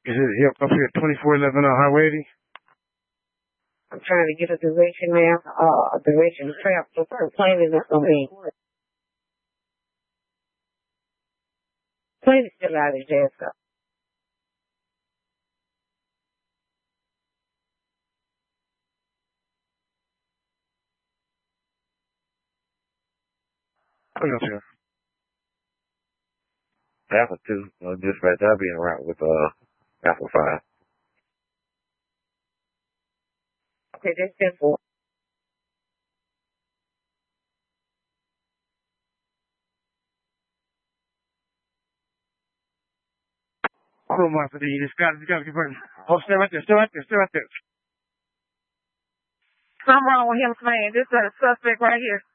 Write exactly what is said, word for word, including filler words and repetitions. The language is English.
Is it yep, up here, twenty-four eleven on Highway eighty? I'm trying to get a direction now, uh, a direction to travel. So first plane is not going to be. Plane is still out of Jasper. What else here? Alpha two, uh, dispatch, I'll be en route with, uh, Alpha five. Okay, that's simple. Hold on, Martha, you just got it, you got it, convert. Oh, stay right there, stay right there, stay right there. Something wrong with him, man. This is a suspect right here.